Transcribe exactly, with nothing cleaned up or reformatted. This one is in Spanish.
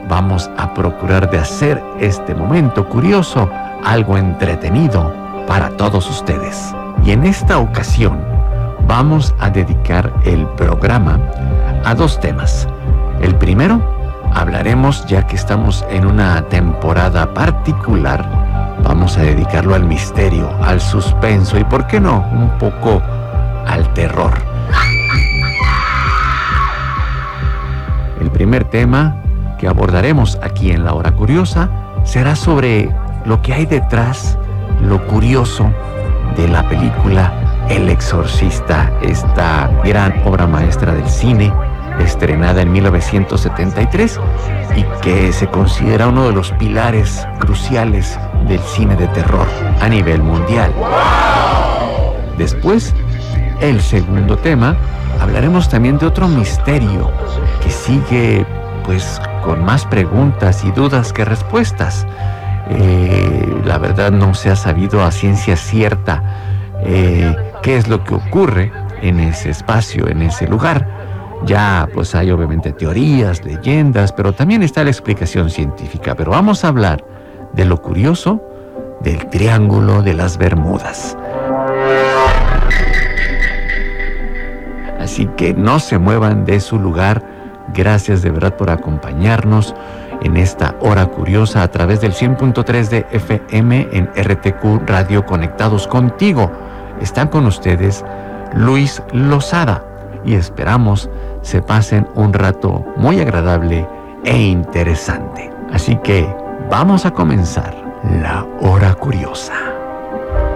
vamos a procurar de hacer este momento curioso algo entretenido para todos ustedes. Y en esta ocasión vamos a dedicar el programa a dos temas. El primero, hablaremos, ya que estamos en una temporada particular, vamos a dedicarlo al misterio, al suspenso y, ¿por qué no?, un poco al terror. El primer tema que abordaremos aquí en La Hora Curiosa será sobre lo que hay detrás, lo curioso de la película El Exorcista, esta gran obra maestra del cine, estrenada en mil novecientos setenta y tres y que se considera uno de los pilares cruciales del cine de terror a nivel mundial. Después, el segundo tema, hablaremos también de otro misterio que sigue, pues, con más preguntas y dudas que respuestas. Eh, la verdad no se ha sabido a ciencia cierta eh, qué es lo que ocurre en ese espacio, en ese lugar. Ya pues hay obviamente teorías, leyendas, pero también está la explicación científica. Pero vamos a hablar de lo curioso del Triángulo de las Bermudas. Así que no se muevan de su lugar. Gracias de verdad por acompañarnos en esta hora curiosa a través del cien punto tres de F M en R T Q Radio Conectados Contigo. Están con ustedes Luis Lozada y esperamos se pasen un rato muy agradable e interesante. Así que vamos a comenzar la hora curiosa.